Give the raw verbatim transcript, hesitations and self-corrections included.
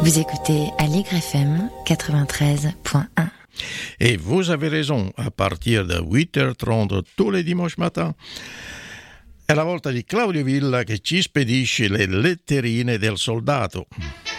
Vous écoutez Aligre F M quatre-vingt-treize point un. Et vous avez raison, à partir de huit heures trente tous les dimanches matins, è la volta di Claudio Villa che ci spedisce le letterine del soldato.